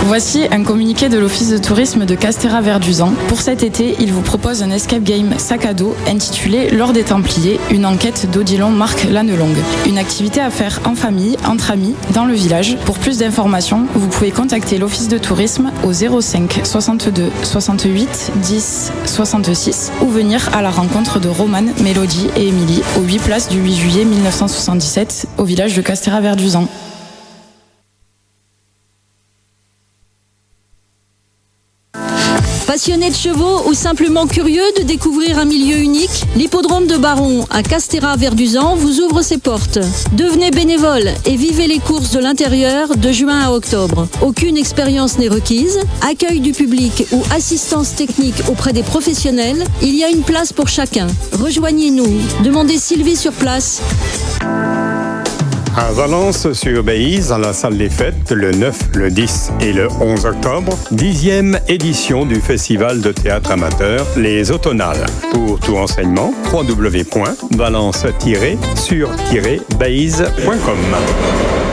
Voici un communiqué de l'Office de tourisme de Castéra-Verduzan. Pour cet été, il vous propose un escape game sac à dos intitulé L'Or des Templiers, une enquête d'Odilon Marc Lannelongue. Une activité à faire en famille, entre amis, dans le village. Pour plus d'informations, vous pouvez contacter l'Office de tourisme au 05 62 68 10 66 ou venir à la rencontre de Romane, Mélodie et Émilie aux 8 places du 8 juillet 1977 au village de Castéra-Verduzan. Passionné de chevaux ou simplement curieux de découvrir un milieu unique, l'hippodrome de Baron à Castéra-Verduzan vous ouvre ses portes. Devenez bénévole et vivez les courses de l'intérieur de juin à octobre. Aucune expérience n'est requise, accueil du public ou assistance technique auprès des professionnels, il y a une place pour chacun. Rejoignez-nous, demandez Sylvie sur place. À Valence-sur-Baïse, à la salle des fêtes, le 9, le 10 et le 11 octobre, 10e édition du festival de théâtre amateur Les Automnales. Pour tout renseignement, www.valence-sur-baïse.com.